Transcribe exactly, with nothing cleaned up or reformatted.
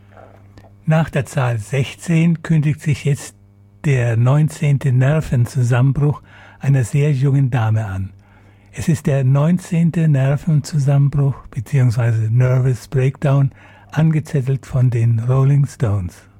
Nach der Zahl sechzehn kündigt sich jetzt der neunzehnte Nervenzusammenbruch einer sehr jungen Dame an. Es ist der neunzehnte Nervenzusammenbruch bzw. Nervous Breakdown, angezettelt von den Rolling Stones.